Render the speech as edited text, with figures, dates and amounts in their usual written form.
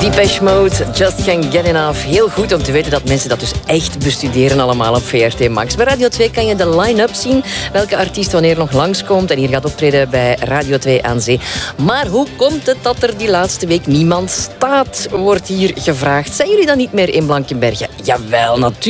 Depeche Mode, Just Can't Get Enough. Heel goed om te weten dat mensen dat dus echt bestuderen allemaal op VRT Max. Bij Radio 2 kan je de line-up zien, welke artiest wanneer nog langskomt en hier gaat optreden bij Radio 2 aan Zee. Maar hoe komt het dat er die laatste week niemand staat, wordt hier gevraagd. Zijn jullie dan niet meer in Blankenberge? Jawel, natuurlijk.